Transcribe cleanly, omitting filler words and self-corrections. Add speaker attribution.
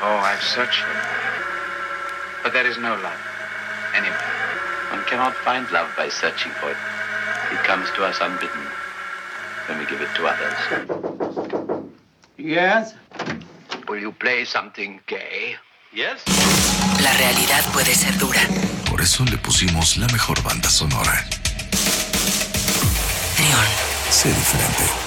Speaker 1: Oh, I've searched for it. But there is no love. Anyway.
Speaker 2: One cannot find love by searching for it. It comes to us unbidden when we give it to others.
Speaker 3: Yes?
Speaker 2: Will you play something gay?
Speaker 4: Yes.
Speaker 5: La realidad puede ser dura.
Speaker 6: Por eso le pusimos la mejor banda sonora.
Speaker 5: Trión.
Speaker 6: Sé diferente.